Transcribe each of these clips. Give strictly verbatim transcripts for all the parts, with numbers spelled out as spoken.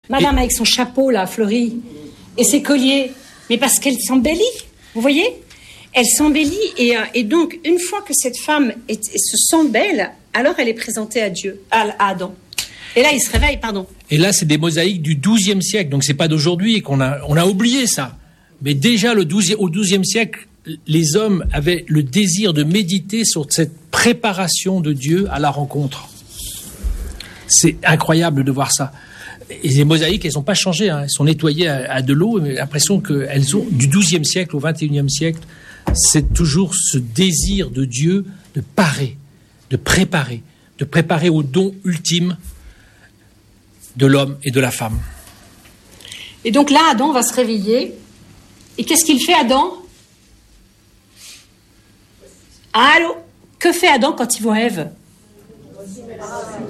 Madame et... avec son chapeau, là, fleuri, et ses colliers. Mais parce qu'elle s'embellit, vous voyez ? Elle s'embellit, et, euh, et donc, une fois que cette femme est, se sent belle, alors elle est présentée à Dieu, à, à Adam. Et là, il se réveille, pardon. Et là, c'est des mosaïques du douzième siècle, donc c'est pas d'aujourd'hui qu'on a, on a oublié ça. Mais déjà, le douzième, au douzième siècle, les hommes avaient le désir de méditer sur cette préparation de Dieu à la rencontre. C'est incroyable de voir ça. Et les mosaïques, elles n'ont pas changé, hein. Elles sont nettoyées à, à de l'eau, mais j'ai l'impression qu'elles ont, du douzième siècle au vingt et unième siècle, c'est toujours ce désir de Dieu de parer, de préparer, de préparer au don ultime de l'homme et de la femme. Et donc là, Adam va se réveiller. Et qu'est-ce qu'il fait, Adam ? Allô ? Que fait Adam quand il voit Ève ? Waouh !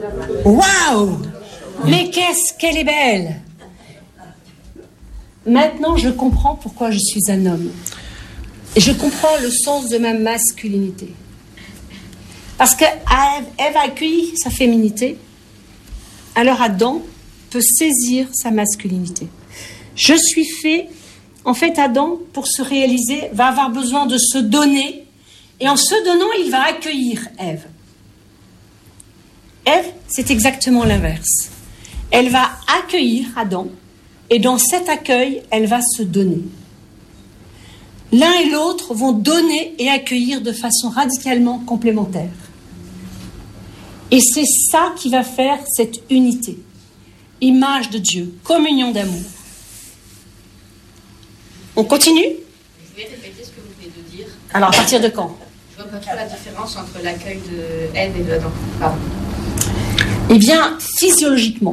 Mais qu'est-ce qu'elle est belle ! Maintenant, je comprends pourquoi je suis un homme. Et je comprends le sens de ma masculinité. Parce que Ève a accueilli sa féminité, alors Adam peut saisir sa masculinité. Je suis fait, en fait, Adam, pour se réaliser, va avoir besoin de se donner, et en se donnant, il va accueillir Ève. Ève, c'est exactement l'inverse. Elle va accueillir Adam, et dans cet accueil, elle va se donner. L'un et l'autre vont donner et accueillir de façon radicalement complémentaire. Et c'est ça qui va faire cette unité. Image de Dieu, communion d'amour. On continue ? Vous pouvez répéter ce que vous venez de dire ? Alors, à partir de quand ? Je vois pas trop la différence entre l'accueil de Ève et de Adam. Pardon. Eh bien, physiologiquement,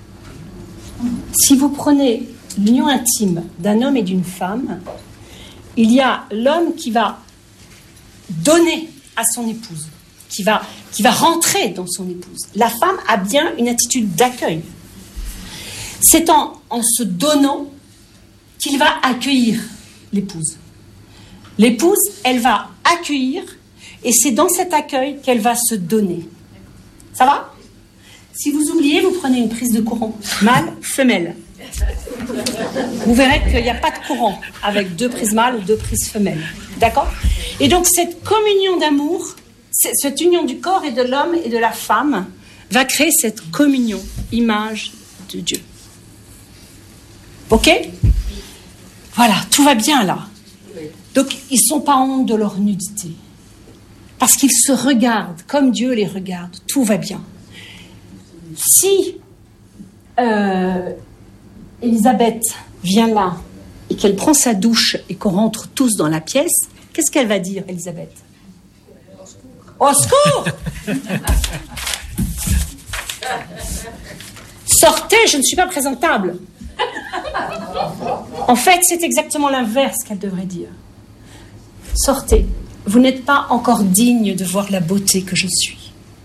si vous prenez l'union intime d'un homme et d'une femme, il y a l'homme qui va donner à son épouse, qui va, qui va rentrer dans son épouse. La femme a bien une attitude d'accueil. C'est en, en se donnant qu'il va accueillir l'épouse. L'épouse, elle va accueillir, et c'est dans cet accueil qu'elle va se donner. Ça va ? Si vous oubliez, vous prenez une prise de courant, mâle, femelle. Vous verrez qu'il n'y a pas de courant avec deux prises mâles ou deux prises femelles. D'accord ? Et donc, cette communion d'amour, cette union du corps et de l'homme et de la femme, va créer cette communion, image de Dieu. Ok ? Voilà, tout va bien là. Donc, ils ne sont pas honte de leur nudité. Parce qu'ils se regardent comme Dieu les regarde. Tout va bien. Si euh, Elisabeth vient là et qu'elle prend sa douche et qu'on rentre tous dans la pièce, qu'est-ce qu'elle va dire, Elisabeth ? Au secours ! Sortez, je ne suis pas présentable. En fait, c'est exactement l'inverse qu'elle devrait dire. Sortez, vous n'êtes pas encore digne de voir la beauté que je suis.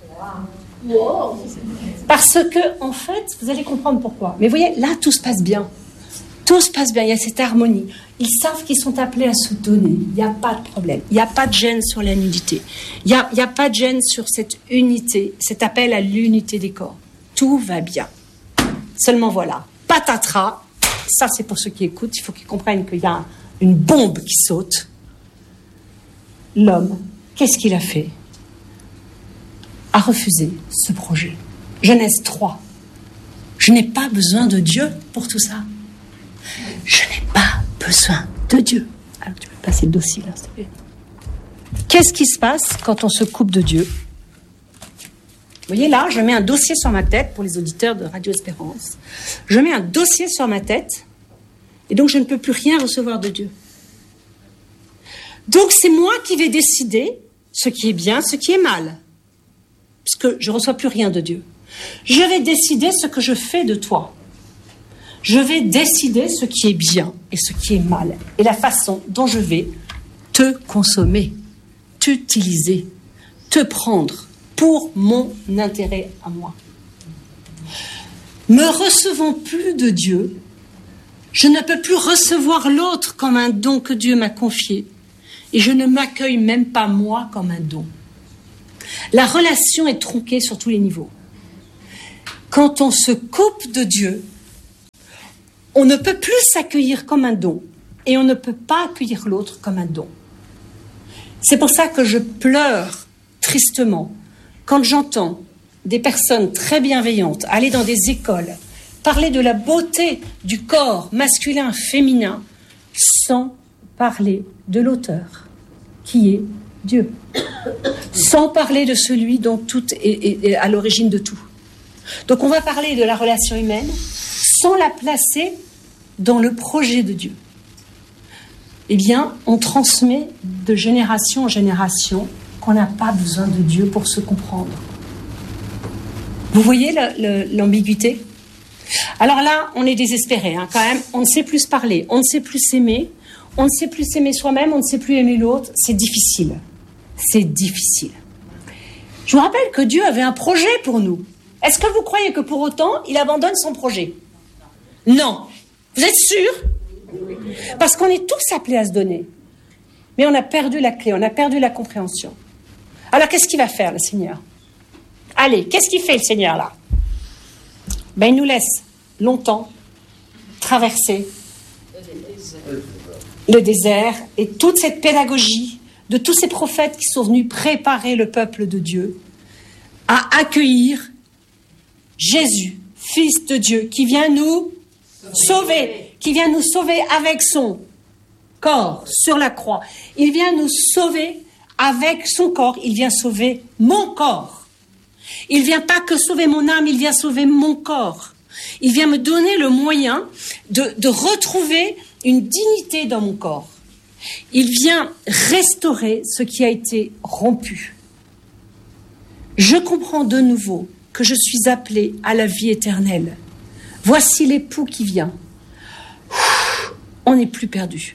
Parce que, en fait, vous allez comprendre pourquoi. Mais vous voyez, là, tout se passe bien. Tout se passe bien, il y a cette harmonie. Ils savent qu'ils sont appelés à se donner. Il n'y a pas de problème. Il n'y a pas de gêne sur la nudité. Il n'y a, il y a pas de gêne sur cette unité, cet appel à l'unité des corps. Tout va bien. Seulement voilà, patatras, ça c'est pour ceux qui écoutent, il faut qu'ils comprennent qu'il y a une bombe qui saute. L'homme, qu'est-ce qu'il a fait ? A refusé ce projet. Genèse trois. Je n'ai pas besoin de Dieu pour tout ça. Je n'ai pas besoin de Dieu. Alors tu peux passer le dossier là, s'il te plaît. Qu'est-ce qui se passe quand on se coupe de Dieu ? Vous voyez là, je mets un dossier sur ma tête pour les auditeurs de Radio Espérance. Je mets un dossier sur ma tête et donc je ne peux plus rien recevoir de Dieu. Donc c'est moi qui vais décider ce qui est bien, ce qui est mal. Parce que je ne reçois plus rien de Dieu. Je vais décider ce que je fais de toi. Je vais décider ce qui est bien et ce qui est mal. Et la façon dont je vais te consommer, t'utiliser, te prendre pour mon intérêt à moi. Ne recevant plus de Dieu, je ne peux plus recevoir l'autre comme un don que Dieu m'a confié. Et je ne m'accueille même pas moi comme un don. La relation est tronquée sur tous les niveaux. Quand on se coupe de Dieu, on ne peut plus s'accueillir comme un don et on ne peut pas accueillir l'autre comme un don. C'est pour ça que je pleure tristement quand j'entends des personnes très bienveillantes aller dans des écoles, parler de la beauté du corps masculin, féminin, sans parler de l'auteur, qui est Dieu, sans parler de celui dont tout est, est, est à l'origine de tout. Donc on va parler de la relation humaine sans la placer dans le projet de Dieu. Eh bien, on transmet de génération en génération qu'on n'a pas besoin de Dieu pour se comprendre. Vous voyez le, le, l'ambiguïté ? Alors là, on est désespéré, hein, quand même. On ne sait plus se parler, on ne sait plus s'aimer, on ne sait plus s'aimer soi-même, on ne sait plus aimer l'autre. C'est difficile. C'est difficile. Je vous rappelle que Dieu avait un projet pour nous. Est-ce que vous croyez que pour autant, il abandonne son projet ? Non. Vous êtes sûrs ? Parce qu'on est tous appelés à se donner. Mais on a perdu la clé, on a perdu la compréhension. Alors qu'est-ce qu'il va faire, le Seigneur ? Allez, qu'est-ce qu'il fait, le Seigneur, là ? Ben, il nous laisse longtemps traverser le désert et toute cette pédagogie de tous ces prophètes qui sont venus préparer le peuple de Dieu à accueillir Jésus, Fils de Dieu, qui vient nous sauver, qui vient nous sauver avec son corps sur la croix. Il vient nous sauver avec son corps, il vient sauver mon corps. Il vient pas que sauver mon âme, il vient sauver mon corps. Il vient me donner le moyen de, de retrouver une dignité dans mon corps. Il vient restaurer ce qui a été rompu. Je comprends de nouveau que je suis appelée à la vie éternelle. Voici l'époux qui vient. On n'est plus perdu.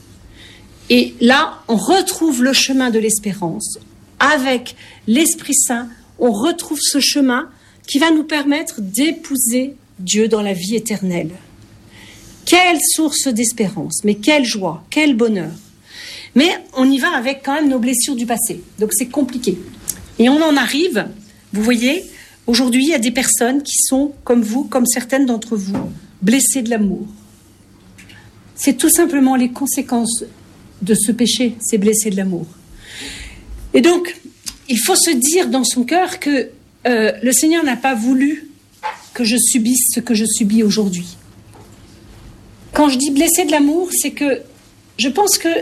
Et là, on retrouve le chemin de l'espérance. Avec l'Esprit Saint, on retrouve ce chemin qui va nous permettre d'épouser Dieu dans la vie éternelle. Quelle source d'espérance, mais quelle joie, quel bonheur. Mais on y va avec quand même nos blessures du passé, donc c'est compliqué. Et on en arrive, vous voyez, aujourd'hui il y a des personnes qui sont comme vous, comme certaines d'entre vous, blessées de l'amour. C'est tout simplement les conséquences de ce péché, c'est blessé de l'amour. Et donc, il faut se dire dans son cœur que euh, le Seigneur n'a pas voulu que je subisse ce que je subis aujourd'hui. Quand je dis blessé de l'amour, c'est que je pense que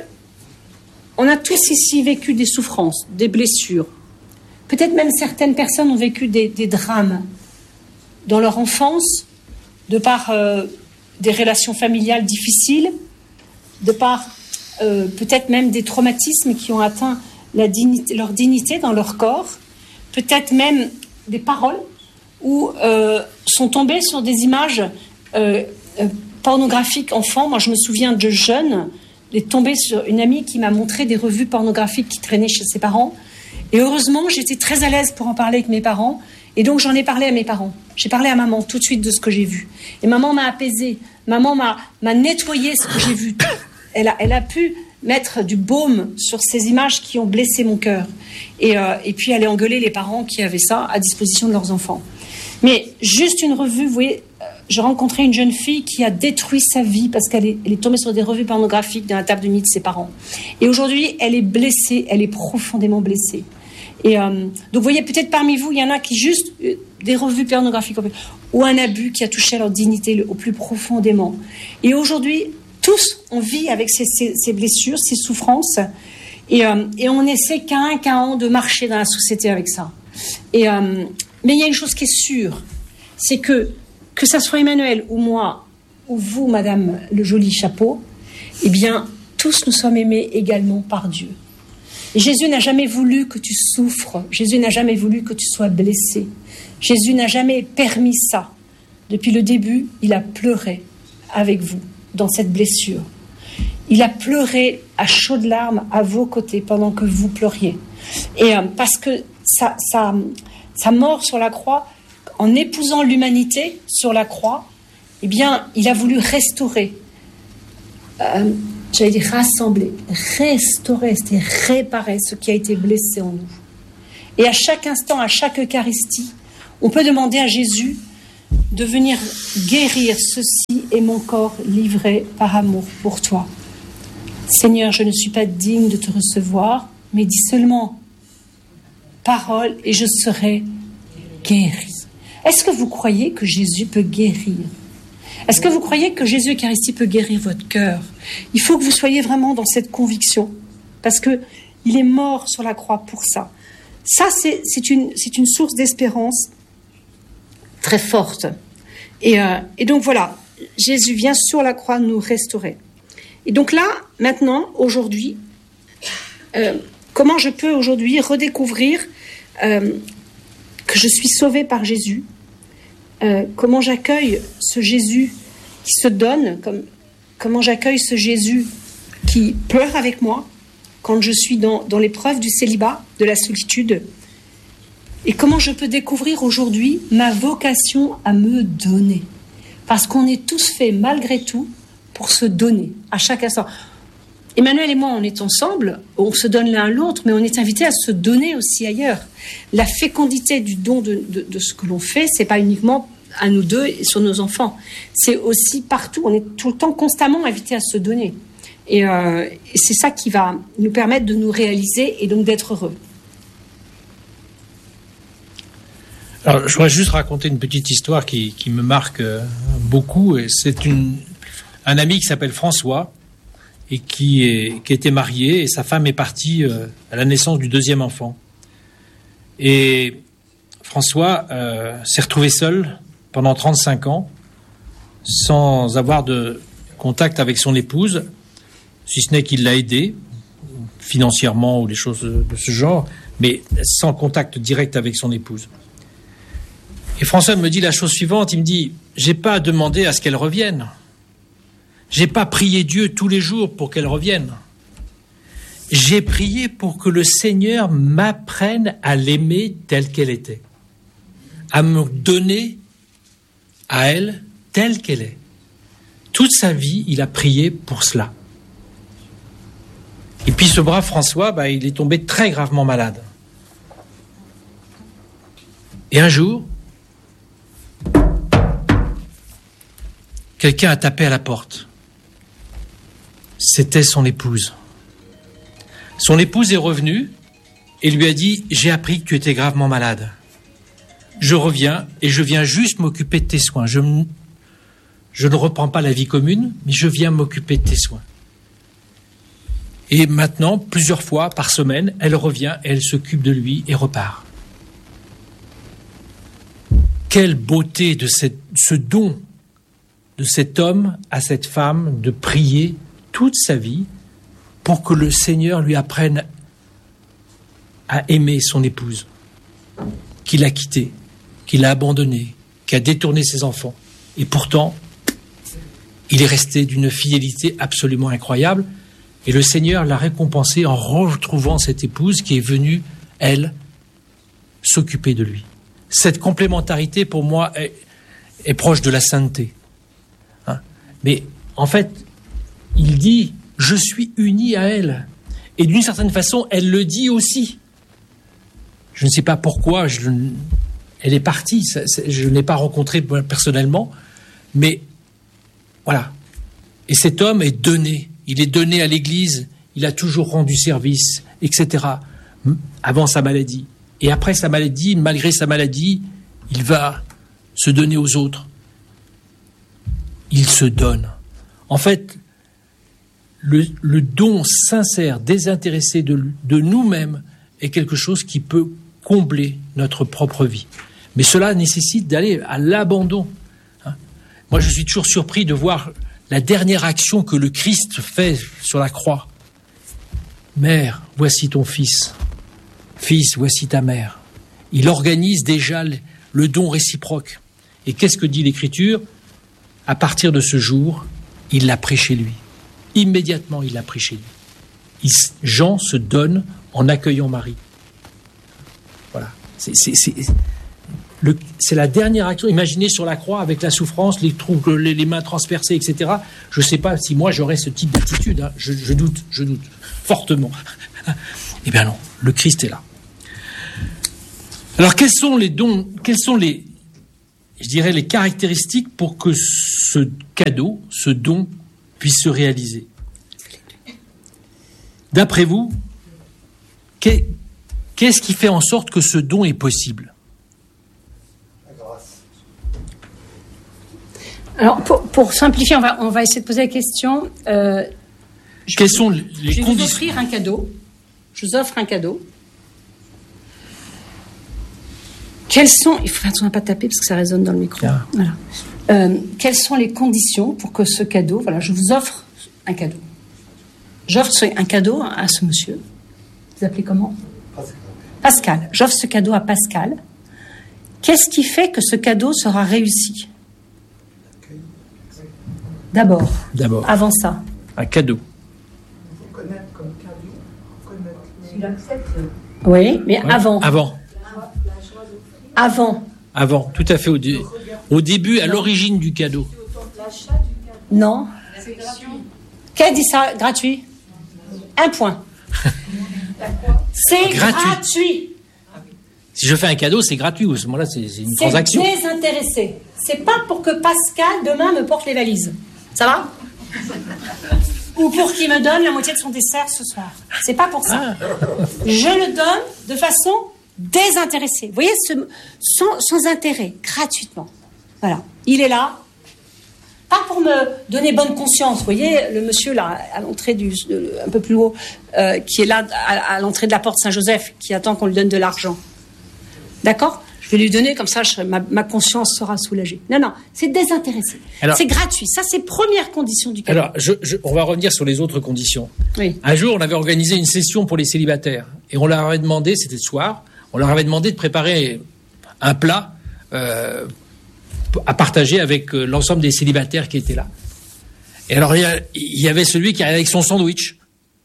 on a tous ici vécu des souffrances, des blessures. Peut-être même certaines personnes ont vécu des, des drames dans leur enfance, de par euh, des relations familiales difficiles, de par euh, peut-être même des traumatismes qui ont atteint la dignité, leur dignité dans leur corps, peut-être même des paroles où euh, sont tombées sur des images euh, euh, pornographiques enfants. Moi, je me souviens de jeunes, d'être tombée sur une amie qui m'a montré des revues pornographiques qui traînaient chez ses parents. Et heureusement, j'étais très à l'aise pour en parler avec mes parents. Et donc, j'en ai parlé à mes parents. J'ai parlé à maman tout de suite de ce que j'ai vu. Et maman m'a apaisée. Maman m'a, m'a nettoyé ce que j'ai vu. Elle a, elle a pu mettre du baume sur ces images qui ont blessé mon cœur. Et, euh, et puis, aller engueuler les parents qui avaient ça à disposition de leurs enfants. Mais juste une revue, vous voyez, je rencontrais une jeune fille qui a détruit sa vie parce qu'elle est, elle est tombée sur des revues pornographiques dans la table de nuit de ses parents. Et aujourd'hui, elle est blessée, elle est profondément blessée. Et euh, donc, vous voyez, peut-être parmi vous, il y en a qui juste euh, des revues pornographiques ou un abus qui a touché à leur dignité le, au plus profondément. Et aujourd'hui, tous, on vit avec ces, ces, ces blessures, ces souffrances, et, euh, et on essaie qu'à un, qu'à un de marcher dans la société avec ça. Et, euh, mais il y a une chose qui est sûre, c'est que, que ça soit Emmanuel ou moi, ou vous, Madame le joli chapeau, eh bien, tous nous sommes aimés également par Dieu. Et Jésus n'a jamais voulu que tu souffres. Jésus n'a jamais voulu que tu sois blessé. Jésus n'a jamais permis ça. Depuis le début, il a pleuré avec vous dans cette blessure. Il a pleuré à chaudes larmes à vos côtés pendant que vous pleuriez. Et euh, parce que sa, sa, sa mort sur la croix, en épousant l'humanité sur la croix, eh bien, il a voulu restaurer. Euh, J'allais dire rassembler, restaurer, c'est réparer ce qui a été blessé en nous. Et à chaque instant, à chaque Eucharistie, on peut demander à Jésus de venir guérir. Ceci est mon corps livré par amour pour toi. Seigneur, je ne suis pas digne de te recevoir, mais dis seulement parole et je serai guéri. Est-ce que vous croyez que Jésus peut guérir? Est-ce que vous croyez que Jésus Eucharistie peut guérir votre cœur? Il faut que vous soyez vraiment dans cette conviction, parce que il est mort sur la croix pour ça. Ça, c'est, c'est, une, c'est une source d'espérance très forte. Et, euh, et donc voilà, Jésus vient sur la croix nous restaurer. Et donc là, maintenant, aujourd'hui, euh, comment je peux aujourd'hui redécouvrir euh, que je suis sauvée par Jésus, euh, comment j'accueille ce Jésus qui se donne, comme, comment j'accueille ce Jésus qui pleure avec moi quand je suis dans, dans l'épreuve du célibat, de la solitude, et comment je peux découvrir aujourd'hui ma vocation à me donner. Parce qu'on est tous faits, malgré tout, pour se donner, à chaque instant. Emmanuel et moi, on est ensemble, on se donne l'un à l'autre, mais on est invités à se donner aussi ailleurs. La fécondité du don de, de, de ce que l'on fait, c'est pas uniquement à nous deux et sur nos enfants. C'est aussi partout, on est tout le temps constamment invités à se donner. Et, euh, et c'est ça qui va nous permettre de nous réaliser et donc d'être heureux. Alors, je voudrais juste raconter une petite histoire qui, qui me marque euh, beaucoup. Et c'est une, un ami qui s'appelle François et qui, est, qui était marié, et sa femme est partie euh, à la naissance du deuxième enfant. Et François euh, s'est retrouvé seul pendant trente-cinq ans, sans avoir de contact avec son épouse, si ce n'est qu'il l'a aidé financièrement ou des choses de ce genre, mais sans contact direct avec son épouse. Et François me dit la chose suivante, il me dit « J'ai pas demandé à ce qu'elle revienne. J'ai pas prié Dieu tous les jours pour qu'elle revienne. J'ai prié pour que le Seigneur m'apprenne à l'aimer telle qu'elle était, à me donner à elle telle qu'elle est. Toute sa vie, il a prié pour cela. » Et puis ce brave François, bah, il est tombé très gravement malade. Et un jour, quelqu'un a tapé à la porte. C'était son épouse. Son épouse est revenue et lui a dit « J'ai appris que tu étais gravement malade. Je reviens et je viens juste m'occuper de tes soins. Je, m... je ne reprends pas la vie commune, mais je viens m'occuper de tes soins. » Et maintenant, plusieurs fois par semaine, elle revient et elle s'occupe de lui et repart. Quelle beauté de cette, ce don de cet homme à cette femme de prier toute sa vie pour que le Seigneur lui apprenne à aimer son épouse, qu'il a quittée, qu'il a abandonnée, qui a détourné ses enfants. Et pourtant, il est resté d'une fidélité absolument incroyable. Et le Seigneur l'a récompensé en retrouvant cette épouse qui est venue, elle, s'occuper de lui. Cette complémentarité, pour moi, est, est proche de la sainteté. Hein? Mais en fait, il dit « Je suis uni à elle ». Et d'une certaine façon, elle le dit aussi. Je ne sais pas pourquoi, je, elle est partie, ça, je ne l'ai pas rencontrée personnellement, mais voilà. Et cet homme est donné. Il est donné à l'Église, il a toujours rendu service, et cetera, avant sa maladie. Et après sa maladie, malgré sa maladie, il va se donner aux autres. Il se donne. En fait, le, le don sincère, désintéressé de, de nous-mêmes est quelque chose qui peut combler notre propre vie. Mais cela nécessite d'aller à l'abandon. Hein. Moi, je suis toujours surpris de voir la dernière action que le Christ fait sur la croix. Mère, voici ton fils. Fils, voici ta mère. Il organise déjà le don réciproque. Et qu'est-ce que dit l'Écriture? À partir de ce jour, il l'a pris chez lui. Immédiatement, il l'a pris chez lui. Il, Jean se donne en accueillant Marie. Voilà. C'est, c'est, c'est, le, c'est la dernière action. Imaginez sur la croix avec la souffrance, les, trous, les, les mains transpercées, et cetera. Je ne sais pas si moi j'aurais ce type d'attitude. Hein. Je, je doute, je doute fortement. Eh bien non, le Christ est là. Alors quels sont les dons, quels sont les, je dirais, les caractéristiques pour que ce cadeau, ce don, puisse se réaliser. D'après vous, qu'est-ce qui fait en sorte que ce don est possible ? La grâce. Alors, pour, pour simplifier, on va, on va essayer de poser la question. Euh, je, Quelles sont les je vais conditions ? vous offrir un cadeau. Je vous offre un cadeau. Quelles sont... Il faut attention à ne pas taper parce que ça résonne dans le micro. Ah. Voilà. Euh, quelles sont les conditions pour que ce cadeau... Voilà, je vous offre un cadeau. J'offre un cadeau à ce monsieur. Vous appelez comment ? Pascal. Pascal. J'offre ce cadeau à Pascal. Qu'est-ce qui fait que ce cadeau sera réussi ? D'abord. D'abord. Avant ça. Un cadeau. Il faut connaître comme cadeau. Connaître. Il accepte. Oui, mais Ouais. avant. Avant. Avant. Avant, tout à fait. Au, dé- au début, à l'origine du cadeau. Non. Qui a dit ça ? Gratuit. Un point. C'est Gratuit. gratuit. Si je fais un cadeau, c'est gratuit. À ce moment-là, c'est c'est une C'est transaction. désintéressé. C'est pas pour que Pascal demain me porte les valises. Ça va ? Ou pour qu'il me donne la moitié de son dessert ce soir. C'est pas pour ça. Je le donne de façon désintéressée. Vous voyez, ce, sans, sans intérêt, gratuitement. Voilà. Il est là. Pas pour me donner bonne conscience. Vous voyez, le monsieur là, à l'entrée du, de- un peu plus haut, euh, qui est là à, à l'entrée de la porte Saint-Joseph, qui attend qu'on lui donne de l'argent. D'accord ? Je vais lui donner, comme ça, je- ma, ma conscience sera soulagée. Non, non, c'est désintéressé. Alors- C'est gratuit. Ça, c'est première condition du cadeau. Alors, je, je- on va revenir sur les autres conditions. Oui. Un jour, on avait organisé une session pour les célibataires. Et on leur avait demandé, c'était le soir, on leur avait demandé de préparer un plat euh, à partager avec euh, l'ensemble des célibataires qui étaient là. Et alors, il y, a- il y avait celui qui arrivait avec son sandwich.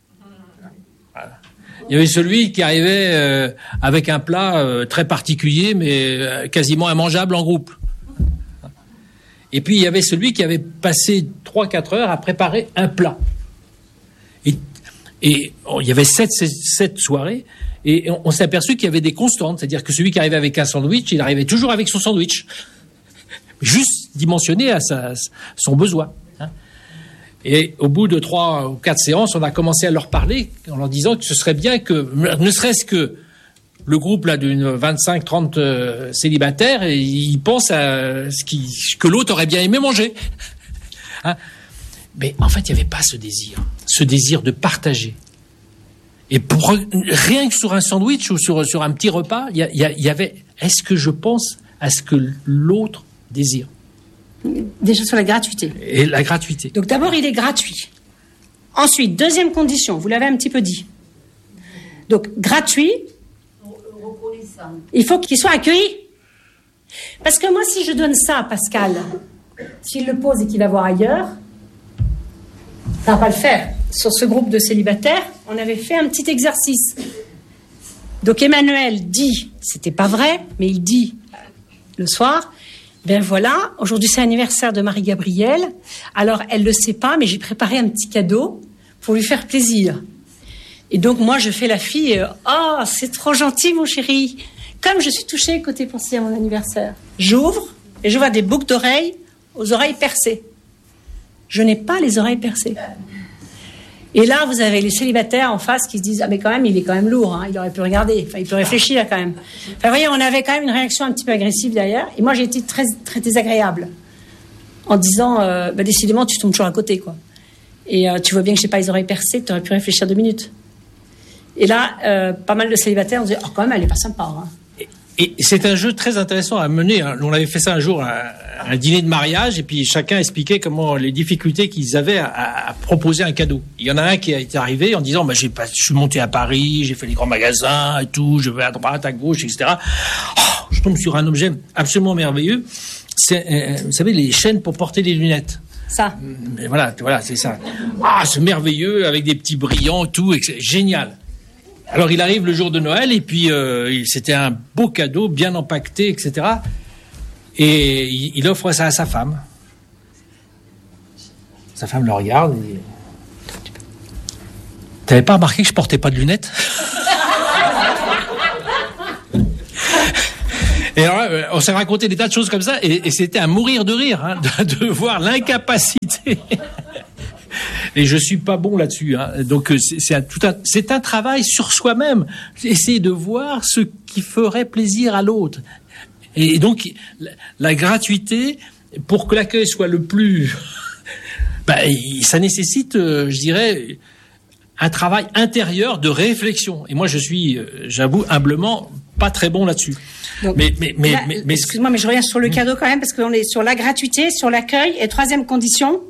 Voilà. Il y avait celui qui arrivait euh, avec un plat euh, très particulier, mais euh, quasiment immangeable en groupe. Et puis, il y avait celui qui avait passé trois quatre heures à préparer un plat. Et, et oh, il y avait sept, sept, sept soirées, et on, on s'est aperçu qu'il y avait des constantes. C'est-à-dire que celui qui arrivait avec un sandwich, il arrivait toujours avec son sandwich. Juste dimensionné à sa, son besoin. Hein. Et au bout de trois ou quatre séances, on a commencé à leur parler en leur disant que ce serait bien que, ne serait-ce que le groupe là d'une vingt-cinq trente euh, célibataires, et ils pensent à ce, qui, ce que l'autre aurait bien aimé manger. Hein. Mais en fait, il n'y avait pas ce désir, ce désir de partager. Et pour, rien que sur un sandwich ou sur, sur un petit repas, il y, a, il y, a, il y avait, est-ce que je pense à ce que l'autre désire ? Déjà sur la gratuité. Et la gratuité. Donc d'abord, il est gratuit. Ensuite, deuxième condition, vous l'avez un petit peu dit. Donc gratuit, Reconnaissant. il faut qu'il soit accueilli. Parce que moi, si je donne ça à Pascal, s'il le pose et qu'il va voir ailleurs, ça va pas le faire. Sur ce groupe de célibataires, on avait fait un petit exercice. Donc Emmanuel dit, c'était pas vrai, mais il dit le soir, ben voilà, aujourd'hui c'est l'anniversaire de Marie-Gabrielle, alors elle le sait pas, mais j'ai préparé un petit cadeau pour lui faire plaisir. Et donc moi je fais la fille, euh, oh c'est trop gentil mon chéri, comme je suis touchée côté pensée à mon anniversaire. J'ouvre et je vois des boucles d'oreilles aux oreilles percées. Je n'ai pas les oreilles percées. Et là, vous avez les célibataires en face qui se disent « Ah, mais quand même, il est quand même lourd, hein, il aurait pu regarder, enfin, il peut réfléchir quand même. » Enfin, vous voyez, on avait quand même une réaction un petit peu agressive derrière. Et moi, j'ai été très, très désagréable en disant euh, bah, « Décidément, tu tombes toujours à côté, quoi. Et euh, tu vois bien que j'ai pas les oreilles percées, tu aurais pu réfléchir deux minutes. » Et là, euh, pas mal de célibataires ont dit « Oh, quand même, elle est pas sympa. Hein. » Et c'est un jeu très intéressant à mener. On avait fait ça un jour, un, un dîner de mariage, et puis chacun expliquait comment les difficultés qu'ils avaient à, à proposer un cadeau. Il y en a un qui est arrivé en disant bah, j'ai pas, je suis monté à Paris, j'ai fait les grands magasins et tout, je vais à droite, à gauche, et cetera. Oh, je tombe sur un objet absolument merveilleux. C'est, euh, vous savez, les chaînes pour porter les lunettes. Ça. Mais voilà, voilà, c'est ça. Ah, c'est merveilleux, avec des petits brillants et tout, et c'est génial. Alors il arrive le jour de Noël et puis euh, c'était un beau cadeau, bien empaqueté, et cetera. Et il, il offre ça à sa femme. Sa femme le regarde et dit « T'avais pas remarqué que je portais pas de lunettes ?» Et alors, on s'est raconté des tas de choses comme ça, et, et c'était à mourir de rire, hein, de, de voir l'incapacité. Et je suis pas bon là-dessus, hein. Donc c'est, c'est, un, tout un, c'est un travail sur soi-même. Essayer de voir ce qui ferait plaisir à l'autre. Et donc la, la gratuité, pour que l'accueil soit le plus, ben, ça nécessite, euh, je dirais, un travail intérieur de réflexion. Et moi, je suis, euh, j'avoue humblement, pas très bon là-dessus. Donc, mais, mais, mais, là, mais, mais, excuse-moi, mais je reviens sur le cadeau quand même, parce qu'on est sur la gratuité, sur l'accueil, et troisième condition.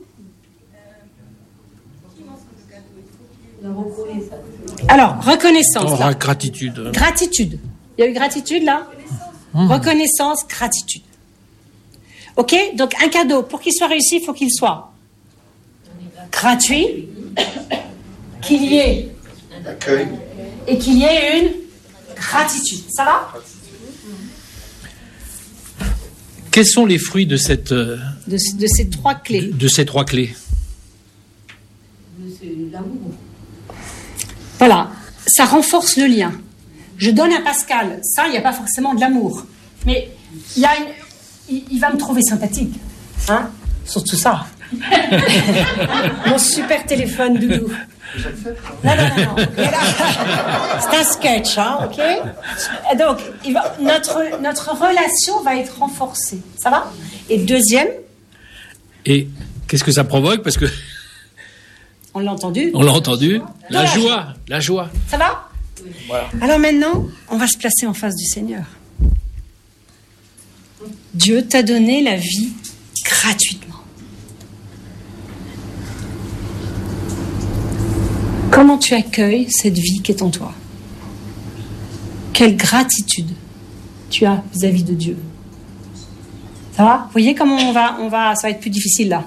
Alors, reconnaissance. Oh, là. gratitude. Gratitude. Il y a eu gratitude là mmh. Reconnaissance, gratitude. Ok. Donc un cadeau, pour qu'il soit réussi, il faut qu'il soit gratuit, qu'il y ait accueil et qu'il y ait une gratitude. Ça va? Quels sont les fruits de cette euh, de, de ces trois clés? De, de ces trois clés. C'est l'amour. Voilà, ça renforce le lien. Je donne à Pascal, ça, il n'y a pas forcément de l'amour. Mais il, y a une, il, il va me trouver sympathique. Hein? Surtout ça. Mon super téléphone, doudou. Non, non, non, non. C'est un sketch, hein, ok? Donc, il va, notre, notre relation va être renforcée. Ça va? Et deuxième. Et qu'est-ce que ça provoque? Parce que. On l'a entendu. On l'a entendu. La, la joie, joie. La joie. Ça va? Voilà. Alors maintenant, on va se placer en face du Seigneur. Dieu t'a donné la vie gratuitement. Comment tu accueilles cette vie qui est en toi? Quelle gratitude tu as vis-à-vis de Dieu? Ça va? Vous voyez comment on va, on va, ça va être plus difficile là.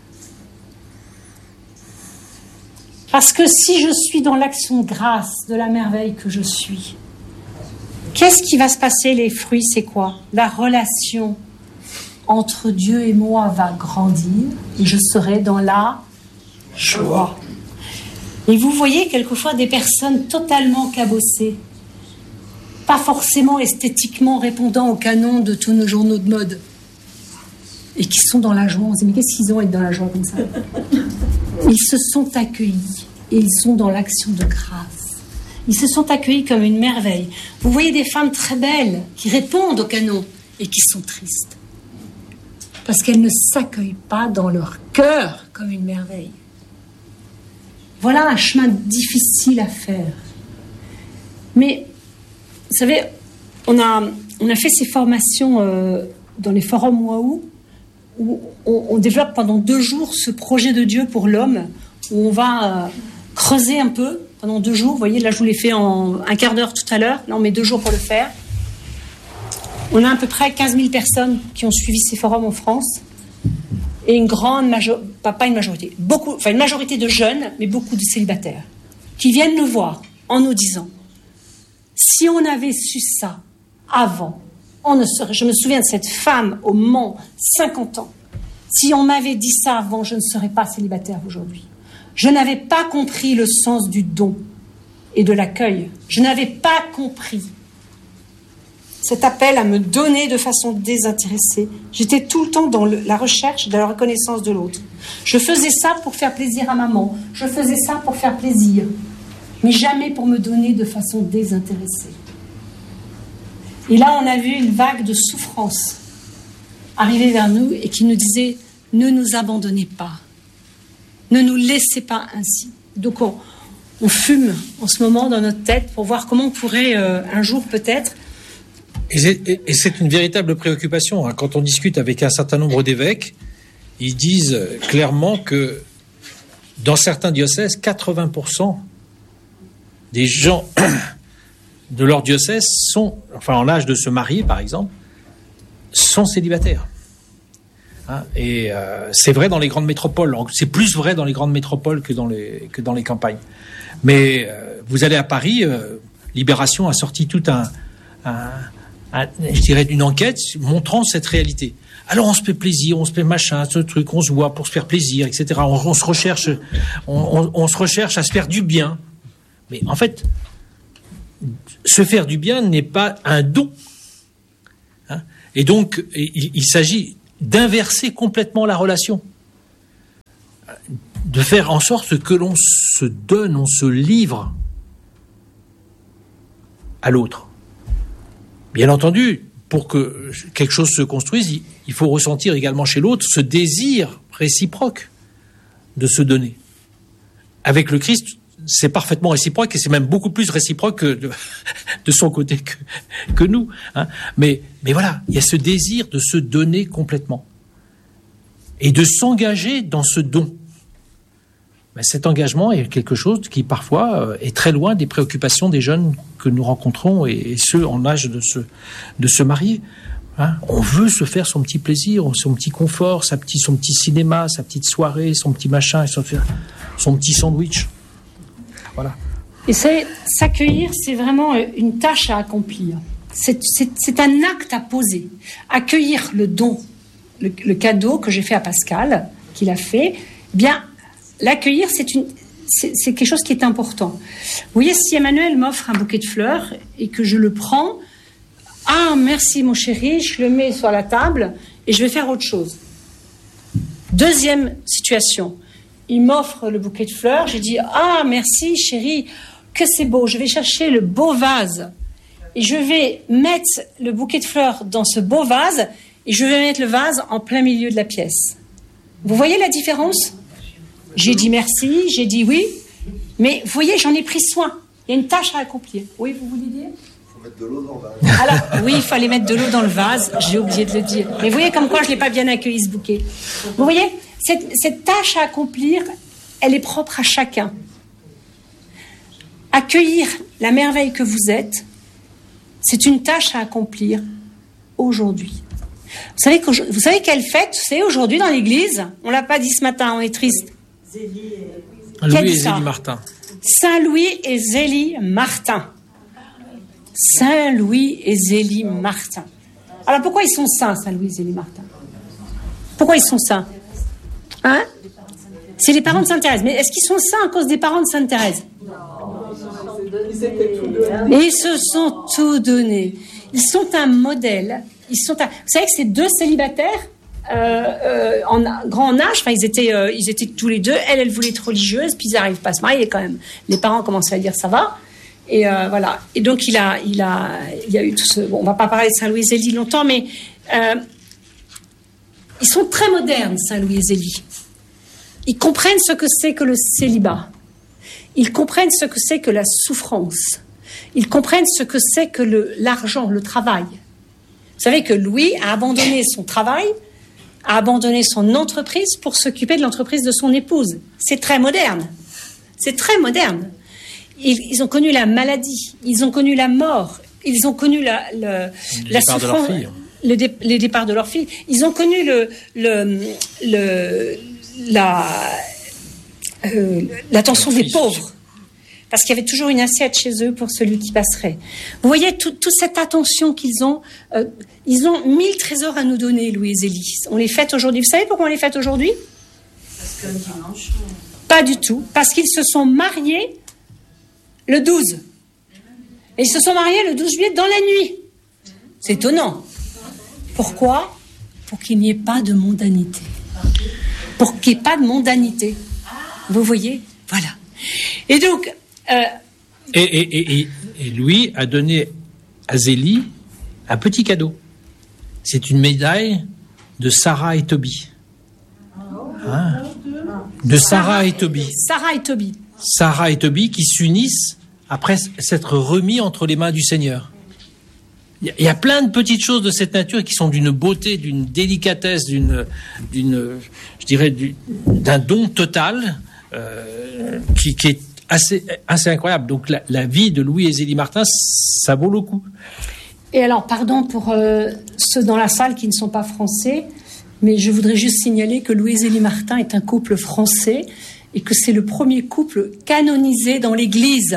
Parce que si je suis dans l'action de grâce de la merveille que je suis, qu'est-ce qui va se passer? Les fruits, c'est quoi? La relation entre Dieu et moi va grandir et je serai dans la joie. Et vous voyez quelquefois des personnes totalement cabossées, pas forcément esthétiquement répondant au canon de tous nos journaux de mode, et qui sont dans la joie. On se dit, mais qu'est-ce qu'ils ont à être dans la joie comme ça? Ils se sont accueillis et ils sont dans l'action de grâce. Ils se sont accueillis comme une merveille. Vous voyez des femmes très belles qui répondent au canon et qui sont tristes parce qu'elles ne s'accueillent pas dans leur cœur comme une merveille. Voilà un chemin difficile à faire. Mais, vous savez, on a, on a fait ces formations euh, dans les forums Waouh, où on, on développe pendant deux jours ce projet de Dieu pour l'homme, où on va euh, creuser un peu pendant deux jours. Vous voyez, là, je vous l'ai fait en un quart d'heure tout à l'heure. Là, on met deux jours pour le faire. On a à peu près quinze mille personnes qui ont suivi ces forums en France. Et une grande majorité, pas, pas une majorité, beaucoup, enfin une majorité de jeunes, mais beaucoup de célibataires, qui viennent nous voir en nous disant, si on avait su ça avant, on ne serait, je me souviens de cette femme au Mans, cinquante ans, si on m'avait dit ça avant, je ne serais pas célibataire aujourd'hui. Je n'avais pas compris le sens du don et de l'accueil. Je n'avais pas compris cet appel à me donner de façon désintéressée. J'étais tout le temps dans le, la recherche de la reconnaissance de l'autre. Je faisais ça pour faire plaisir à maman. Je faisais ça pour faire plaisir. Mais jamais pour me donner de façon désintéressée. Et là, on a vu une vague de souffrance arriver vers nous et qui nous disait « Ne nous abandonnez pas. Ne nous laissez pas ainsi. » Donc, on, on fume en ce moment dans notre tête pour voir comment on pourrait euh, un jour peut-être. Et c'est, et c'est une véritable préoccupation. Hein. Quand on discute avec un certain nombre d'évêques, ils disent clairement que dans certains diocèses, quatre-vingts pour cent des gens de leur diocèse sont, enfin en âge de se marier par exemple, sont célibataires. Hein, et euh, c'est vrai dans les grandes métropoles. C'est plus vrai dans les grandes métropoles que dans les, que dans les campagnes. Mais euh, vous allez à Paris, euh, Libération a sorti tout un... un je dirais une enquête montrant cette réalité. Alors on se fait plaisir, on se fait machin, ce truc, on se voit pour se faire plaisir, et cetera. On, on se recherche, on, on, on se recherche à se faire du bien. Mais en fait, se faire du bien n'est pas un don. Et donc, il, il s'agit d'inverser complètement la relation. De faire en sorte que l'on se donne, on se livre à l'autre. Bien entendu, pour que quelque chose se construise, il faut ressentir également chez l'autre ce désir réciproque de se donner. Avec le Christ, c'est parfaitement réciproque et c'est même beaucoup plus réciproque que de, de son côté que, que nous. Hein. Mais, mais voilà, il y a ce désir de se donner complètement et de s'engager dans ce don. Ben, cet engagement est quelque chose qui parfois est très loin des préoccupations des jeunes que nous rencontrons et, et ceux en âge de se, de se marier. Hein, on veut se faire son petit plaisir, son petit confort, sa petit, son petit cinéma, sa petite soirée, son petit machin, son, son petit sandwich. Voilà. Et c'est, s'accueillir, c'est vraiment une tâche à accomplir. C'est, c'est, c'est un acte à poser. Accueillir le don, le, le cadeau que j'ai fait à Pascal, qu'il a fait, eh bien, l'accueillir, c'est, une, c'est, c'est quelque chose qui est important. Vous voyez, si Emmanuel m'offre un bouquet de fleurs et que je le prends, ah, merci mon chéri, je le mets sur la table et je vais faire autre chose. Deuxième situation, il m'offre le bouquet de fleurs, j'ai dit, ah, merci chéri, que c'est beau, je vais chercher le beau vase et je vais mettre le bouquet de fleurs dans ce beau vase et je vais mettre le vase en plein milieu de la pièce. Vous voyez la différence ? J'ai dit merci, j'ai dit oui, mais vous voyez, j'en ai pris soin. Il y a une tâche à accomplir. Oui, vous voulez dire ? Mettre de l'eau dans le vase. Alors, oui, il fallait mettre de l'eau dans le vase, j'ai oublié de le dire. Mais vous voyez comme quoi je ne l'ai pas bien accueilli, ce bouquet. Vous voyez, cette, cette tâche à accomplir, elle est propre à chacun. Accueillir la merveille que vous êtes, c'est une tâche à accomplir aujourd'hui. Vous savez, vous savez quelle fête c'est aujourd'hui dans l'église ? On ne l'a pas dit ce matin, on est triste. Louis et Zélie Martin. Saint-Louis et Zélie Martin. Saint-Louis et Zélie Martin. Alors pourquoi ils sont saints, Saint-Louis et Zélie Martin ? Pourquoi ils sont saints ? Hein ? C'est les parents de Sainte Thérèse. Mais est-ce qu'ils sont saints à cause des parents de Sainte Thérèse ? Ils se sont tout donnés. Ils sont un modèle. Ils sont un... Vous savez que ces deux célibataires, euh, euh, en grand âge, enfin ils étaient, euh, ils étaient tous les deux. Elle, elle voulait être religieuse, puis ils n'arrivent pas à se marier quand même. Les parents commençaient à dire ça va. Et euh, voilà. Et donc il a, il a, il y a eu tout ce. Bon, on va pas parler de Saint-Louis et Zélie longtemps, mais euh, ils sont très modernes, Saint-Louis et Zélie. Ils comprennent ce que c'est que le célibat. Ils comprennent ce que c'est que la souffrance. Ils comprennent ce que c'est que le, l'argent, le travail. Vous savez que Louis a abandonné son travail, a abandonné son entreprise pour s'occuper de l'entreprise de son épouse. C'est très moderne. C'est très moderne. Ils, ils ont connu la maladie, ils ont connu la mort, ils ont connu la, la, la souffrance, le dé, les départs de leur fille. Ils ont connu le, le, le, la, euh, l'attention des pauvres. Parce qu'il y avait toujours une assiette chez eux pour celui qui passerait. Vous voyez, tout, toute cette attention qu'ils ont, euh, ils ont mille trésors à nous donner, Louis et Zélie. On les fête aujourd'hui. Vous savez pourquoi on les fête aujourd'hui ? Parce que dimanche... Pas du tout. Parce qu'ils se sont mariés le douze. Et ils se sont mariés le douze juillet dans la nuit. C'est étonnant. Pourquoi ? Pour qu'il n'y ait pas de mondanité. Pour qu'il n'y ait pas de mondanité. Vous voyez ? Voilà. Et donc... Euh, et, et, et, et Louis a donné à Zélie un petit cadeau. C'est une médaille de Sarah et Tobie. Hein ? De Sarah, Sarah et Tobie. Sarah et Tobie. Sarah et Tobie qui s'unissent après s'être remis entre les mains du Seigneur. Il y, y a plein de petites choses de cette nature qui sont d'une beauté, d'une délicatesse, d'une, d'une, je dirais, du, d'un don total euh, qui, qui est assez, assez incroyable. Donc la, la vie de Louis et Zélie Martin, ça vaut le coup. Et alors, pardon pour euh, ceux dans la salle qui ne sont pas français, mais je voudrais juste signaler que Louis et Zélie Martin est un couple français et que c'est le premier couple canonisé dans l'Église.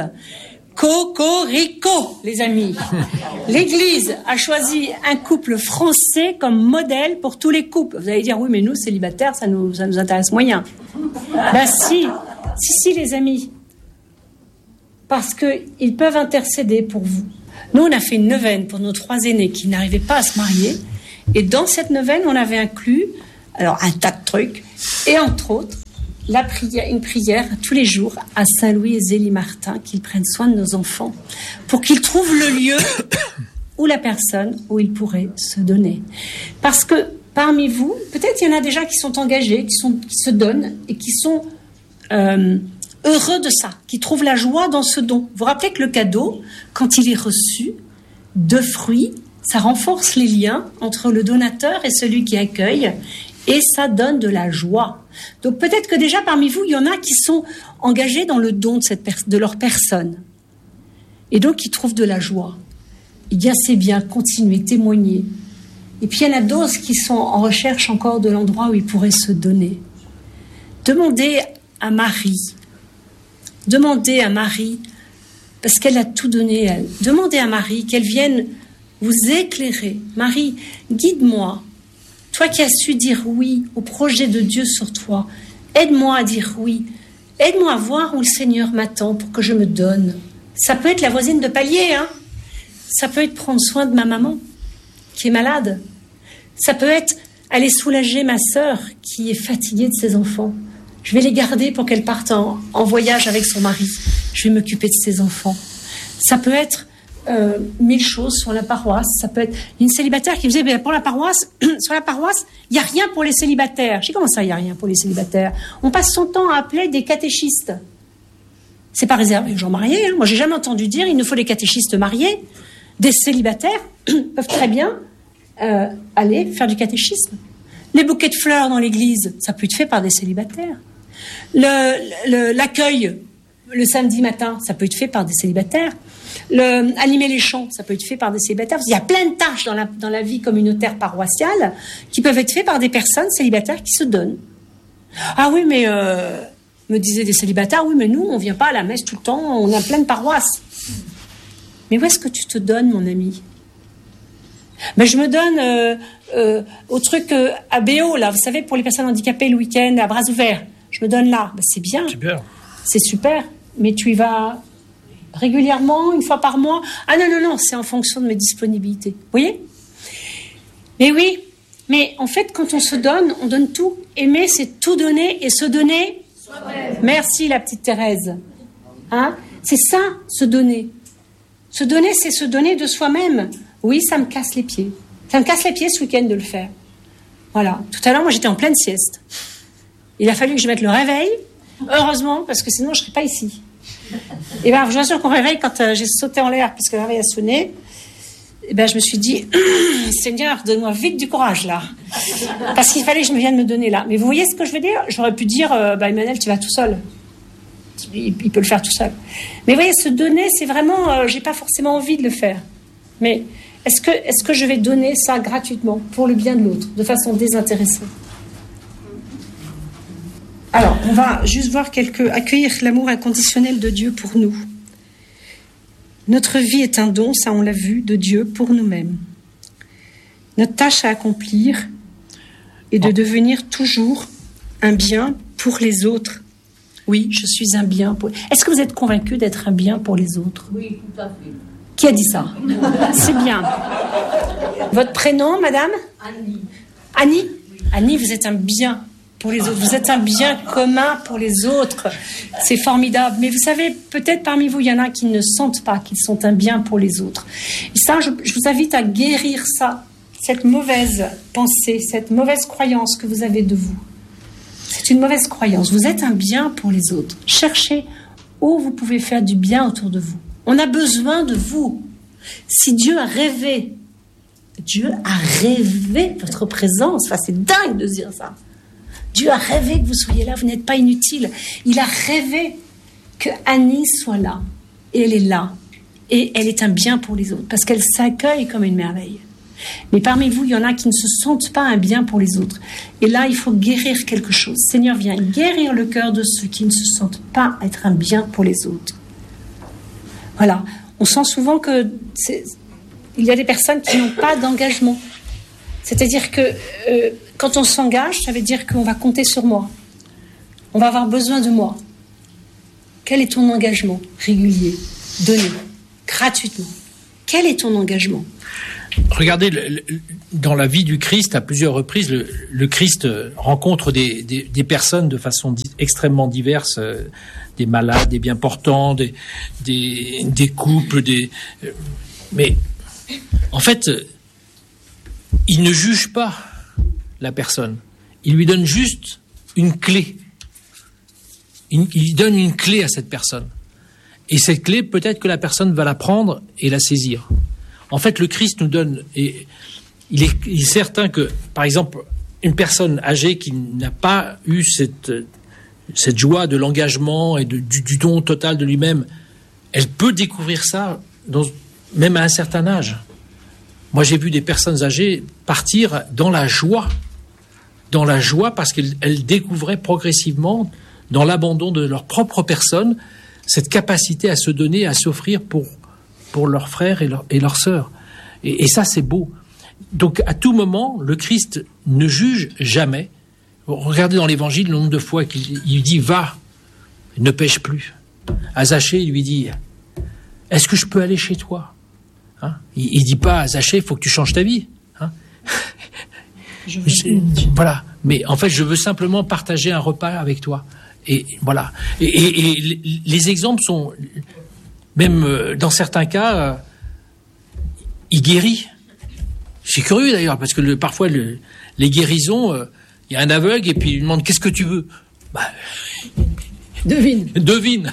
Cocorico, les amis. L'Église a choisi un couple français comme modèle pour tous les couples. Vous allez dire, oui, mais nous, célibataires, ça nous, ça nous intéresse moyen. Ben si, si, si, les amis. Parce qu'ils peuvent intercéder pour vous. Nous, on a fait une neuvaine pour nos trois aînés qui n'arrivaient pas à se marier. Et dans cette neuvaine, on avait inclus alors un tas de trucs, et entre autres, la prière, une prière tous les jours à Saint-Louis et Zélie-Martin, qu'ils prennent soin de nos enfants, pour qu'ils trouvent le lieu ou la personne où ils pourraient se donner. Parce que parmi vous, peut-être il y en a déjà qui sont engagés, qui, sont, qui se donnent et qui sont euh, heureux de ça, qui trouvent la joie dans ce don. Vous vous rappelez que le cadeau, quand il est reçu, de fruits, ça renforce les liens entre le donateur et celui qui accueille, et ça donne de la joie. Donc peut-être que déjà parmi vous, il y en a qui sont engagés dans le don de, cette per- de leur personne. Et donc qui trouvent de la joie. Eh bien c'est bien, continuez, témoignez. Et puis il y en a d'autres qui sont en recherche encore de l'endroit où ils pourraient se donner. Demandez à Marie, demandez à Marie, parce qu'elle a tout donné, elle. Demandez à Marie qu'elle vienne vous éclairer. Marie, guide-moi. Toi qui as su dire oui au projet de Dieu sur toi, aide-moi à dire oui. Aide-moi à voir où le Seigneur m'attend pour que je me donne. Ça peut être la voisine de palier, hein. Ça peut être prendre soin de ma maman qui est malade. Ça peut être aller soulager ma sœur qui est fatiguée de ses enfants. Je vais les garder pour qu'elle parte en, en voyage avec son mari. Je vais m'occuper de ses enfants. Ça peut être Euh, mille choses sur la paroisse. Ça peut être une célibataire qui me disait ben, pour la paroisse, sur la paroisse, il n'y a rien pour les célibataires. Je dis comment ça, il n'y a rien pour les célibataires? On passe son temps à appeler des catéchistes. C'est pas réservé aux gens mariés. Hein. Moi, j'ai jamais entendu dire il nous faut des catéchistes mariés. Des célibataires peuvent très bien euh, aller faire du catéchisme. Les bouquets de fleurs dans l'église, ça peut être fait par des célibataires. Le, le, l'accueil le samedi matin, ça peut être fait par des célibataires. Le, animer les chants, ça peut être fait par des célibataires. Il y a plein de tâches dans la, dans la vie communautaire paroissiale qui peuvent être faites par des personnes célibataires qui se donnent. Ah oui, mais, euh, me disaient des célibataires, oui, mais nous, on ne vient pas à la messe tout le temps, on a plein de paroisses. Mais où est-ce que tu te donnes, mon ami? Ben, je me donne euh, euh, au truc euh, à Béo, là, vous savez, pour les personnes handicapées, le week-end, à bras ouverts. Je me donne là. Ben, c'est bien. Super. C'est super. Mais tu y vas régulièrement, une fois par mois? Ah non, non, non, c'est en fonction de mes disponibilités. Vous voyez? Mais oui, mais en fait, quand on se donne, on donne tout. Aimer, c'est tout donner et se donner. Soi-même. Merci, la petite Thérèse. Hein? C'est ça, se donner. Se donner, c'est se donner de soi-même. Oui, ça me casse les pieds. Ça me casse les pieds ce week-end de le faire. Voilà. Tout à l'heure, moi, j'étais en pleine sieste. Il a fallu que je mette le réveil. Heureusement, parce que sinon, je ne serais pas ici. Et bien, je vous assure qu'on réveille quand euh, j'ai sauté en l'air, parce que le réveil a sonné. Et ben, je me suis dit, Seigneur, donne-moi vite du courage, là. Parce qu'il fallait que je me vienne me donner là. Mais vous voyez ce que je veux dire? J'aurais pu dire, euh, bah, Emmanuel, tu vas tout seul. Il, il peut le faire tout seul. Mais vous voyez, se donner, c'est vraiment, euh, j'ai pas forcément envie de le faire. Mais est-ce que, est-ce que je vais donner ça gratuitement pour le bien de l'autre, de façon désintéressée? Alors, on va juste voir quelques... Accueillir l'amour inconditionnel de Dieu pour nous. Notre vie est un don, ça on l'a vu, de Dieu pour nous-mêmes. Notre tâche à accomplir est de devenir toujours un bien pour les autres. Oui, je suis un bien pour... Est-ce que vous êtes convaincu d'être un bien pour les autres? Oui, tout à fait. Qui a dit ça? C'est bien. Votre prénom, madame? Annie. Annie? Annie, vous êtes un bien pour les autres. Vous êtes un bien commun pour les autres. C'est formidable. Mais vous savez, peut-être parmi vous, il y en a qui ne sentent pas qu'ils sont un bien pour les autres. Et ça, je, je vous invite à guérir ça, cette mauvaise pensée, cette mauvaise croyance que vous avez de vous. C'est une mauvaise croyance. Vous êtes un bien pour les autres. Cherchez où vous pouvez faire du bien autour de vous. On a besoin de vous. Si Dieu a rêvé, Dieu a rêvé votre présence. Enfin, c'est dingue de dire ça. Dieu a rêvé que vous soyez là, vous n'êtes pas inutile. Il a rêvé que Annie soit là. Et elle est là. Et elle est un bien pour les autres. Parce qu'elle s'accueille comme une merveille. Mais parmi vous, il y en a qui ne se sentent pas un bien pour les autres. Et là, il faut guérir quelque chose. Seigneur, viens guérir le cœur de ceux qui ne se sentent pas être un bien pour les autres. Voilà. On sent souvent que c'est... il y a des personnes qui n'ont pas d'engagement. C'est-à-dire que euh, quand on s'engage, ça veut dire qu'on va compter sur moi. On va avoir besoin de moi. Quel est ton engagement régulier, donné, gratuitement? Quel est ton engagement? regardez, le, le, dans la vie du Christ, à plusieurs reprises, le, le Christ rencontre des, des, des personnes de façon di- extrêmement diverse, euh, des malades, des bien portants, des, des, des couples, des. Euh, mais en fait, il ne juge pas la personne. Il lui donne juste une clé. Il, il donne une clé à cette personne. Et cette clé, peut-être que la personne va la prendre et la saisir. En fait, le Christ nous donne... Et il, est, il est certain que, par exemple, une personne âgée qui n'a pas eu cette, cette joie de l'engagement et de, du, du don total de lui-même, elle peut découvrir ça dans, même à un certain âge. Moi, j'ai vu des personnes âgées partir dans la joie, dans la joie parce qu'elles elles découvraient progressivement, dans l'abandon de leur propre personne, cette capacité à se donner, à s'offrir pour, pour leurs frères et, leur, et leurs sœurs. Et, et ça, c'est beau. Donc, à tout moment, le Christ ne juge jamais. Regardez dans l'Évangile le nombre de fois qu'il il dit « Va, ne pêche plus ». À Zachée, il lui dit « Est-ce que je peux aller chez toi ?» Hein, il ne dit pas à Zachée, il faut que tu changes ta vie. Hein. Je veux... je, voilà. Mais en fait, je veux simplement partager un repas avec toi. Et voilà. Et, et, et les exemples sont, même dans certains cas, euh, il guérit. C'est curieux d'ailleurs, parce que le, parfois, le, les guérisons, il euh, y a un aveugle et puis il lui demande « Qu'est-ce que tu veux ?» Bah, devine. Devine.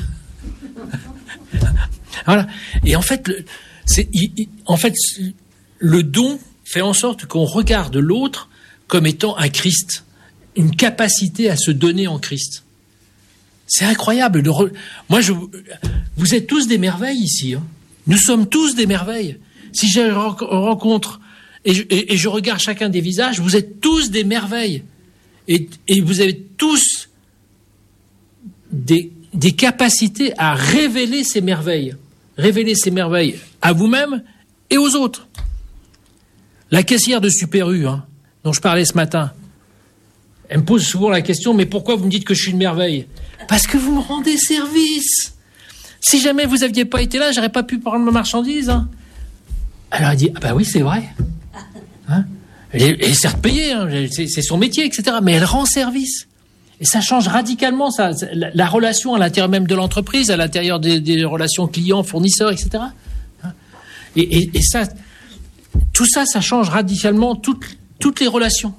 Voilà. Et en fait, le, c'est, il, il, en fait, le don fait en sorte qu'on regarde l'autre comme étant un Christ, une capacité à se donner en Christ. C'est incroyable. De re... Moi, je... vous êtes tous des merveilles ici. Hein. Nous sommes tous des merveilles. Si je rencontre et je, et, et je regarde chacun des visages, vous êtes tous des merveilles. Et, et vous avez tous des, des capacités à révéler ces merveilles. Révéler ces merveilles à vous-même et aux autres. La caissière de Super U, hein, dont je parlais ce matin, elle me pose souvent la question, mais pourquoi vous me dites que je suis une merveille ? Parce que vous me rendez service. Si jamais vous n'aviez pas été là, j'aurais pas pu prendre ma marchandise. Hein. Alors elle dit, ah ben oui, c'est vrai. Hein, elle, est, elle est certes payée, hein, c'est, c'est son métier, et cetera. Mais elle rend service. Et ça change radicalement ça, la, la relation à l'intérieur même de l'entreprise, à l'intérieur des, des relations clients, fournisseurs, et cetera. Hein. Et, et, et ça, tout ça, ça change radicalement toutes, toutes les relations.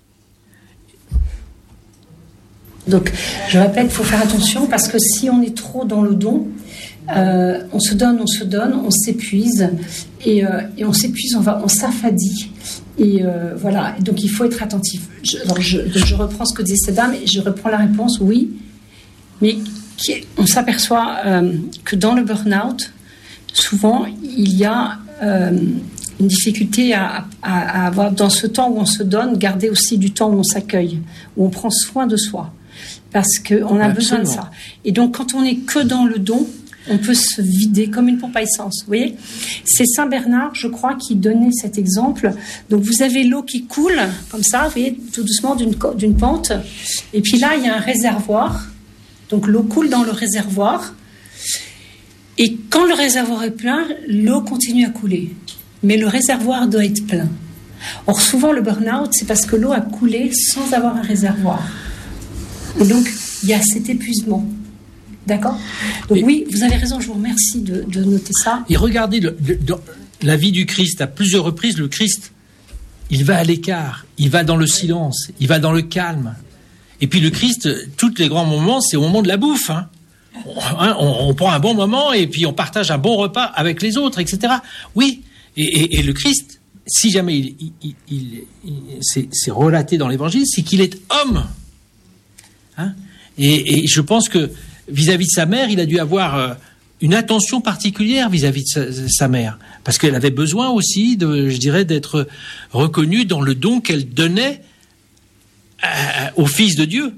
Donc, je répète, il faut faire attention parce que si on est trop dans le don, euh, on se donne, on se donne, on s'épuise et, euh, et on s'épuise, on va, on s'affadit et euh, voilà. Donc, il faut être attentif. Je, alors, je, je reprends ce que disait cette dame et je reprends la réponse, oui, mais qui, on s'aperçoit euh, que dans le burn-out, souvent, il y a euh, une difficulté à, à, à avoir, dans ce temps où on se donne, garder aussi du temps où on s'accueille, où on prend soin de soi. Parce qu'on a Absolument. besoin de ça. Et donc, quand on n'est que dans le don, on peut se vider comme une pompe à essence. Vous voyez ? C'est Saint Bernard, je crois, qui donnait cet exemple. Donc, vous avez l'eau qui coule, comme ça, vous voyez, tout doucement d'une, d'une pente. Et puis là, il y a un réservoir. Donc, l'eau coule dans le réservoir. Et quand le réservoir est plein, l'eau continue à couler. Mais le réservoir doit être plein. Or, souvent, le burn-out, c'est parce que l'eau a coulé sans avoir un réservoir. Et donc, il y a cet épuisement. D'accord ? Donc et, oui, vous avez raison, je vous remercie de, de noter ça. Et regardez, le, le, dans la vie du Christ, à plusieurs reprises, le Christ, il va à l'écart, il va dans le silence, il va dans le calme. Et puis le Christ, tous les grands moments, c'est au moment de la bouffe. Hein. On, hein, on, on prend un bon moment et puis on partage un bon repas avec les autres, et cetera. Oui, et, et, et le Christ, si jamais il, il, il, il, il, c'est, c'est relaté dans l'Évangile, c'est qu'il est homme. Hein, et, et je pense que vis-à-vis de sa mère, il a dû avoir euh, une attention particulière vis-à-vis de sa, sa mère, parce qu'elle avait besoin aussi, de, je dirais, d'être reconnue dans le don qu'elle donnait à, au Fils de Dieu.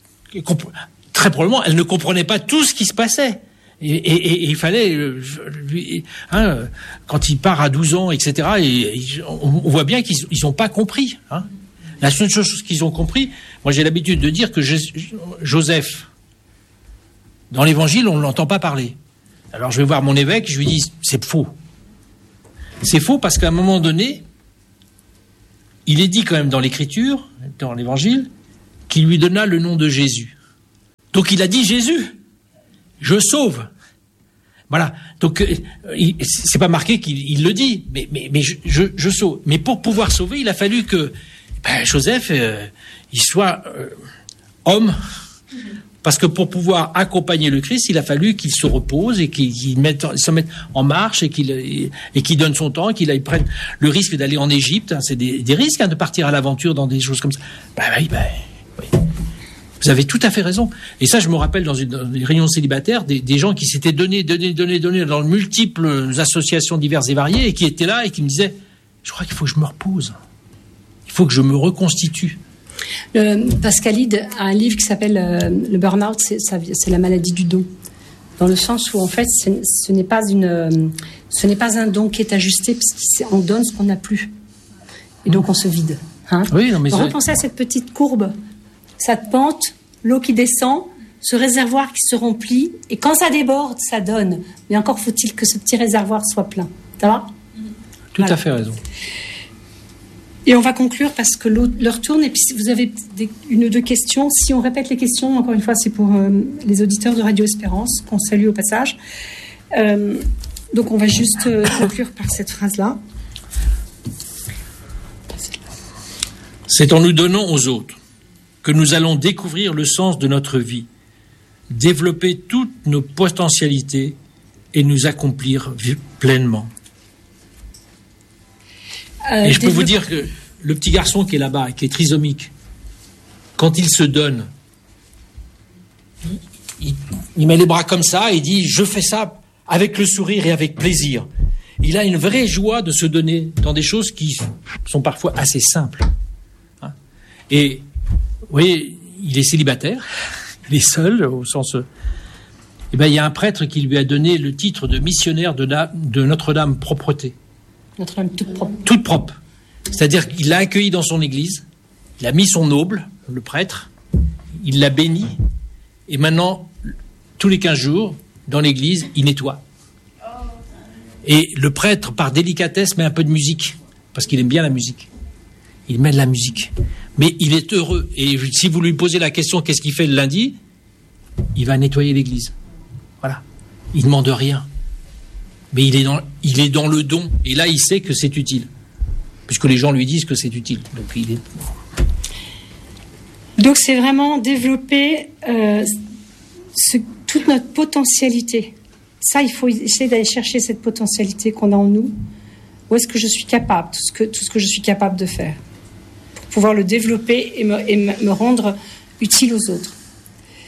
Très probablement, elle ne comprenait pas tout ce qui se passait. Et, et, et, et il fallait, euh, lui, hein, quand il part à douze ans, et cetera, et, et on, on voit bien qu'ils n'ont pas compris. Hein. La seule chose qu'ils ont compris, moi j'ai l'habitude de dire que Joseph, dans l'Évangile, on ne l'entend pas parler. Alors je vais voir mon évêque, je lui dis, c'est faux. C'est faux parce qu'à un moment donné, il est dit quand même dans l'Écriture, dans l'Évangile, qu'il lui donna le nom de Jésus. Donc il a dit Jésus, je sauve. Voilà. Donc euh, il, c'est pas marqué qu'il il le dit, mais mais mais je, je, je sauve. Mais pour pouvoir sauver, il a fallu que ben, Joseph euh, il soit euh, homme. Parce que pour pouvoir accompagner le Christ, il a fallu qu'il se repose et qu'il, qu'il mette, se mette en marche et qu'il, et qu'il donne son temps, qu'il aille prenne le risque d'aller en Égypte. Hein, c'est des, des risques hein, de partir à l'aventure dans des choses comme ça. Ben oui, ben oui. Vous avez tout à fait raison. Et ça, je me rappelle dans une, dans une réunion célibataire, des, des gens qui s'étaient donnés, donnés, donnés, donnés dans de multiples associations diverses et variées et qui étaient là et qui me disaient « Je crois qu'il faut que je me repose. Il faut que je me reconstitue. » Le, Pascalide a un livre qui s'appelle euh, Le burn-out, c'est, ça, c'est la maladie du don. Dans le sens où, en fait, c'est, ce, n'est pas une, euh, ce n'est pas un don qui est ajusté, parce qu'on donne ce qu'on n'a plus. Et donc, on se vide. Hein. Oui, non, mais donc, repensez à cette petite courbe, cette pente, l'eau qui descend, ce réservoir qui se remplit, et quand ça déborde, ça donne. Mais encore faut-il que ce petit réservoir soit plein. Ça va ? Tout voilà. à fait raison. Et on va conclure parce que l'heure tourne et puis si vous avez des, une ou deux questions. Si on répète les questions, encore une fois, c'est pour euh, les auditeurs de Radio Espérance, qu'on salue au passage. Euh, donc on va juste euh, conclure par cette phrase-là. C'est en nous donnant aux autres que nous allons découvrir le sens de notre vie, développer toutes nos potentialités et nous accomplir pleinement. Euh, et je peux vous dire que le petit garçon qui est là-bas, qui est trisomique, quand il se donne, il, il, il met les bras comme ça et il dit « Je fais ça avec le sourire et avec plaisir ». Il a une vraie joie de se donner dans des choses qui sont parfois assez simples. Hein. Et vous voyez, il est célibataire, il est seul au sens... Eh ben, il y a un prêtre qui lui a donné le titre de missionnaire de, la, de Notre-Dame Propreté. Notre-Dame toute propre. Toute propre. C'est-à-dire qu'il l'a accueilli dans son église, il a mis son auble, le prêtre, il l'a béni, et maintenant, tous les quinze jours, dans l'église, il nettoie. Et le prêtre, par délicatesse, met un peu de musique, parce qu'il aime bien la musique. Il met de la musique. Mais il est heureux. Et si vous lui posez la question, qu'est-ce qu'il fait le lundi ? Il va nettoyer l'église. Voilà. Il ne demande rien. Mais il est, dans, il est dans le don. Et là, il sait que c'est utile. Puisque les gens lui disent que c'est utile. Donc, il est... Donc c'est vraiment développer euh, ce, toute notre potentialité. Ça, il faut essayer d'aller chercher cette potentialité qu'on a en nous. Où est-ce que je suis capable, tout ce que, tout ce que je suis capable de faire, pour pouvoir le développer et me, et me rendre utile aux autres.